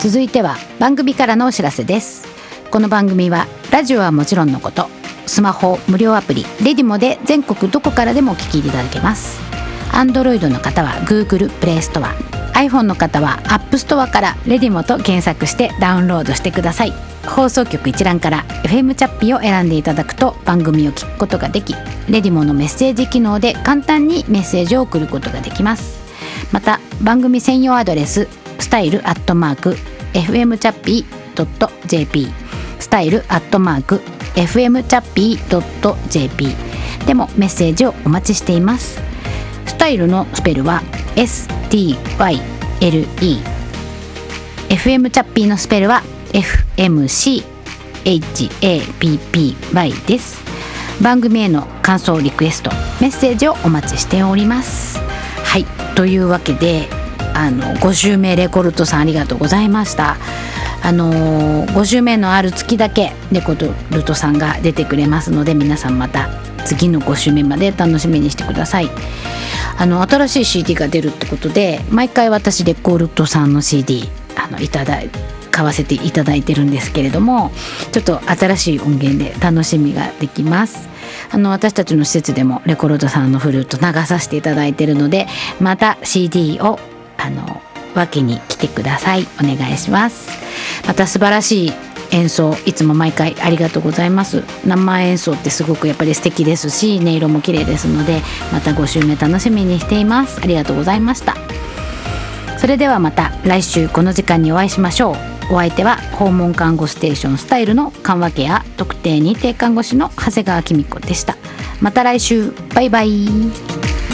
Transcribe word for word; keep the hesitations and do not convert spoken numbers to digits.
続いては番組からのお知らせです。この番組はラジオはもちろんのこと、スマホ無料アプリレディモで全国どこからでもお聞きいただけます。 Android の方は Google プレイストア、 iPhone の方は App ストアからレディモと検索してダウンロードしてください。放送局一覧から エフエム チャッピーを選んでいただくと番組を聞くことができ、レディモのメッセージ機能で簡単にメッセージを送ることができます。また番組専用アドレススタイルアットマーク エフエムチャッピードットジェーピー スタイルアットマーク エフエムチャッピードットジェーピー でもメッセージをお待ちしています。スタイルのスペルは エスティーワイエルイー、 エフエム チャッピーのスペルは エフエムシーエイチエーピーピーワイ です。番組への感想リクエストメッセージをお待ちしております。はい、というわけであのご週目レコルトさんありがとうございました。あのー、ご週目のある月だけレコルトさんが出てくれますので、皆さんまた次のご週目まで楽しみにしてください。あの新しい シーディー が出るってことで、毎回私レコルトさんの シーディー あのいただい買わせていただいてるんですけれども、ちょっと新しい音源で楽しみができます。あの私たちの施設でもレコルトさんのフルート流させていただいてるので、また シーディー をあの分けに来てください。お願いします。また素晴らしい演奏いつも毎回ありがとうございます。生演奏ってすごくやっぱり素敵ですし、音色も綺麗ですので、またご週目楽しみにしています。ありがとうございました。それではまた来週この時間にお会いしましょう。お相手は訪問看護ステーションスタイルの緩和ケア特定認定看護師の長谷川紀美子でした。また来週、バイバイ。